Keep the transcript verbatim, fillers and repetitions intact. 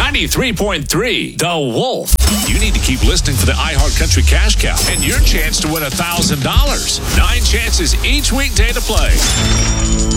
ninety-three point three The Wolf. You need to keep listening for the iHeart Country Cash Cow and your chance to win one thousand dollars. Nine chances each weekday to play.